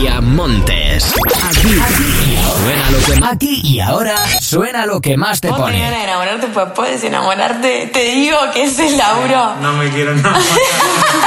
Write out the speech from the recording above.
María Montes. Aquí y ahora suena lo que más te ¿Vos pone. tenés ganas de enamorarte? Pues puedes enamorarte. Te digo que ese es Lauro. No me quiero enamorar.